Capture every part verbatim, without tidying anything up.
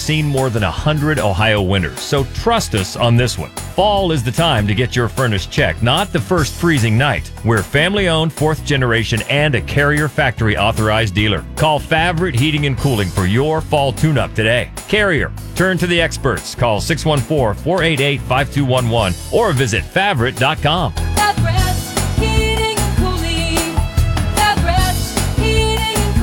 Seen more than one hundred Ohio winters, so trust us on this one. Fall is the time to get your furnace checked, not the first freezing night. We're family-owned, fourth generation, and a Carrier factory authorized dealer. Call Favorite Heating and Cooling for your fall tune-up today. Carrier, turn to the experts. Call six one four, four eight eight, five two one one or visit favorite dot com. Heating and Cooling. Favorite Heating and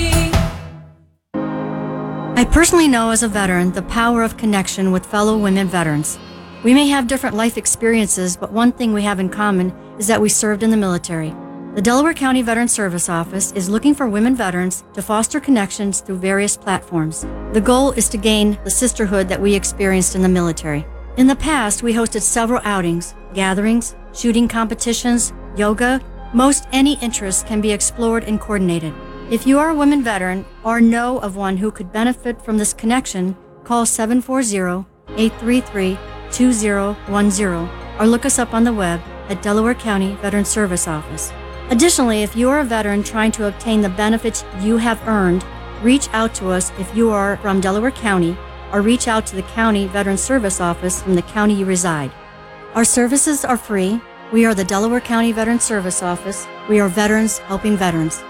Cooling. I personally know as a veteran the power of connection with fellow women veterans. We may have different life experiences, but one thing we have in common is that we served in the military. The Delaware County Veteran Service Office is looking for women veterans to foster connections through various platforms. The goal is to gain the sisterhood that we experienced in the military. In the past, we hosted several outings, gatherings, shooting competitions, yoga. Most any interest can be explored and coordinated. If you are a women veteran or know of one who could benefit from this connection, call seven four zero, eight three three, two zero one zero or look us up on the web at Delaware County Veteran Service Office. Additionally, if you are a veteran trying to obtain the benefits you have earned, reach out to us if you are from Delaware County or reach out to the County Veteran Service Office from the county you reside. Our services are free. We are the Delaware County Veteran Service Office. We are veterans helping veterans.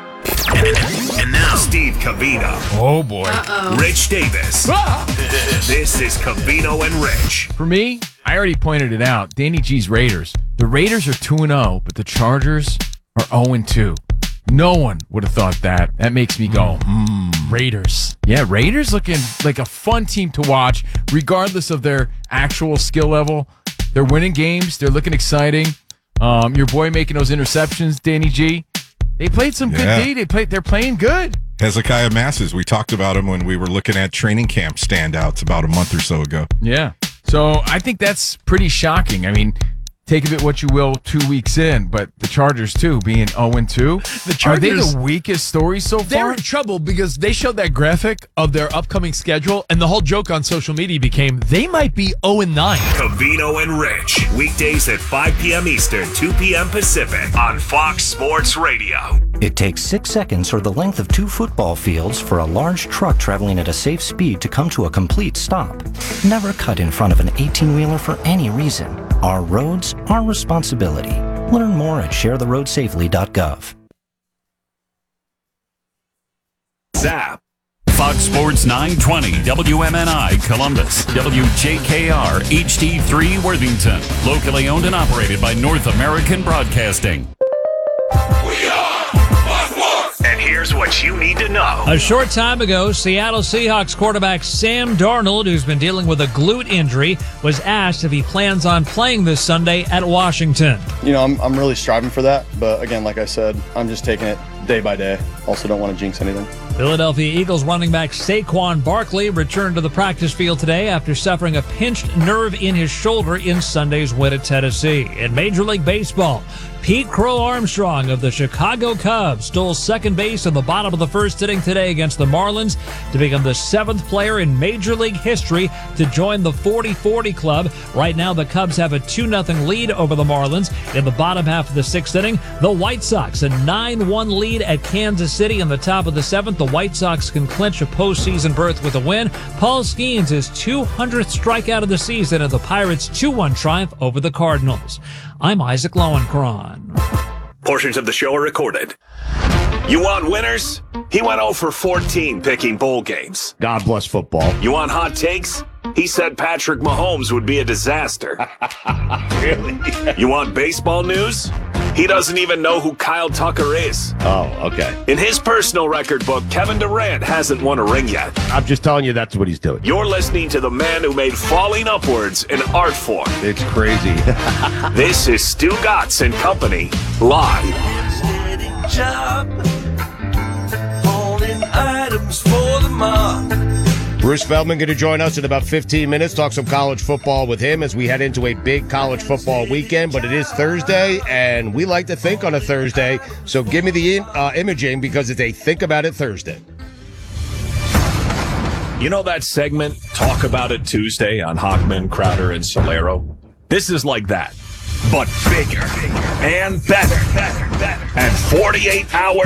And now, Steve Covino. Oh, boy. Uh-oh. Rich Davis. Ah! This is Covino and Rich. For me, I already pointed it out. Danny G's Raiders. The Raiders are two and oh, but the Chargers are oh and two. No one would have thought that. That makes me go, hmm. Raiders. Yeah, Raiders looking like a fun team to watch, regardless of their actual skill level. They're winning games. They're looking exciting. Um, your boy making those interceptions, Danny G. They played some yeah. good D. They played. They're playing good. Hezekiah Masses. We talked about him when we were looking at training camp standouts about a month or so ago. Yeah. So I think that's pretty shocking. I mean, take of it what you will two weeks in, but the Chargers, too, being oh and two. The Chargers, are they the weakest story so far? They're in trouble because they showed that graphic of their upcoming schedule, and the whole joke on social media became they might be oh and nine. Covino and Rich. Weekdays at five p.m. Eastern, two p.m. Pacific on Fox Sports Radio. It takes six seconds or the length of two football fields for a large truck traveling at a safe speed to come to a complete stop. Never cut in front of an eighteen-wheeler for any reason. Our roads, our responsibility. Learn more at share the road safely dot gov. Zap. Fox Sports nine twenty, W M N I Columbus, W J K R H D three Worthington. Locally owned and operated by North American Broadcasting. We are Fox Sports. And here's what you need to know. A short time ago, Seattle Seahawks quarterback Sam Darnold, who's been dealing with a glute injury, was asked if he plans on playing this Sunday at Washington. You know, I'm, I'm really striving for that. But again, like I said, I'm just taking it day by day. Also don't want to jinx anything. Philadelphia Eagles running back Saquon Barkley returned to the practice field today after suffering a pinched nerve in his shoulder in Sunday's win at Tennessee. In Major League Baseball, Pete Crow Armstrong of the Chicago Cubs stole second base in the bottom of the first inning today against the Marlins to become the seventh player in Major League history to join the forty forty club. Right now, the Cubs have a two nothing lead over the Marlins. In the bottom half of the sixth inning, the White Sox a nine one lead at Kansas City. In the top of the seventh, the White Sox can clinch a postseason berth with a win. Paul Skeens his two hundredth strikeout of the season and the Pirates' two one triumph over the Cardinals. I'm Isaac Lowenkron. Portions of the show are recorded. You want winners? He went oh for fourteen picking bowl games. God bless football. You want hot takes? He said Patrick Mahomes would be a disaster. Really? You want baseball news? He doesn't even know who Kyle Tucker is. Oh, okay. In his personal record book, Kevin Durant hasn't won a ring yet. I'm just telling you that's what he's doing. You're listening to the man who made falling upwards an art form. It's crazy. This is Stu Gatz and Company, live. Job, holding items for the mob. Bruce Feldman going to join us in about fifteen minutes, talk some college football with him as we head into a big college football weekend. But it is Thursday, and we like to think on a Thursday. So give me the uh, imaging because it's a Think About It Thursday. You know that segment, Talk About It Tuesday on Hockman, Crowder, and Solero? This is like that, but bigger and better. And forty-eight hours.